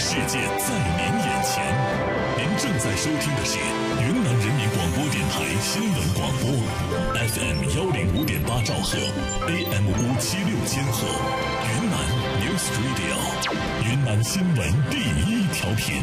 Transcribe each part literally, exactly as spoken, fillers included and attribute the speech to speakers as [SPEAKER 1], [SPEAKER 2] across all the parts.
[SPEAKER 1] 世界在您眼前。您正在收听的是云南人民广播电台新闻广播 ，F M 幺零五点八兆赫 ，A M 五七六千赫，云南 News Radio， 云南新闻第一调频。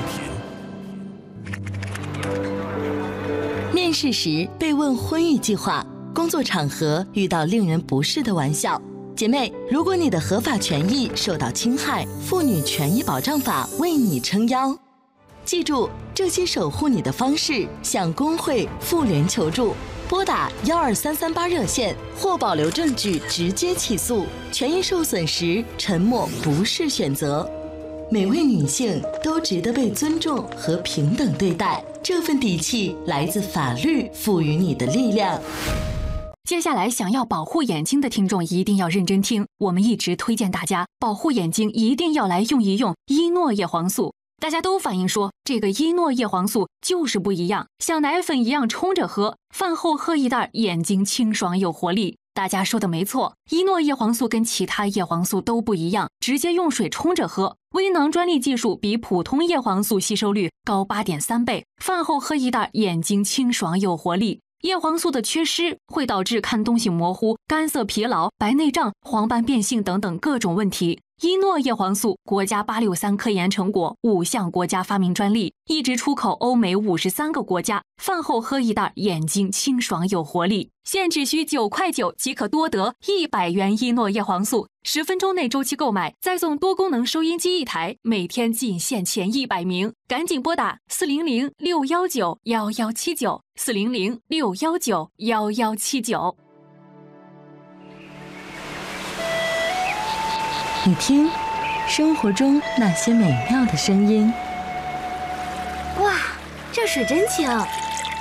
[SPEAKER 2] 面试时被问婚育计划，工作场合遇到令人不适的玩笑。姐妹，如果你的合法权益受到侵害，妇女权益保障法为你撑腰。记住，这些守护你的方式，向工会、妇联求助，拨打幺二三三八热线或保留证据直接起诉。权益受损时，沉默不是选择。每位女性都值得被尊重和平等对待，这份底气来自法律赋予你的力量。
[SPEAKER 3] 接下来，想要保护眼睛的听众一定要认真听，我们一直推荐大家保护眼睛一定要来用一用伊诺叶黄素。大家都反映说，这个伊诺叶黄素就是不一样，像奶粉一样冲着喝，饭后喝一袋，眼睛清爽有活力。大家说的没错，伊诺叶黄素跟其他叶黄素都不一样，直接用水冲着喝。微囊专利技术比普通叶黄素吸收率高 八点三 倍，饭后喝一袋，眼睛清爽有活力。叶黄素的缺失会导致看东西模糊、干涩疲劳、白内障、黄斑变性等等各种问题。伊诺叶黄素国家八六三科研成果，五项国家发明专利，一直出口欧美五十三个国家。饭后喝一袋，眼睛清爽有活力。现只需九块九即可多得一百元伊诺叶黄素，十分钟内周期购买，再送多功能收音机一台，每天仅限前一百名，赶紧拨打四零零六幺九幺幺七九四零零六幺九幺幺七九。
[SPEAKER 2] 你听，生活中那些美妙的声音。
[SPEAKER 4] 哇，这水真清，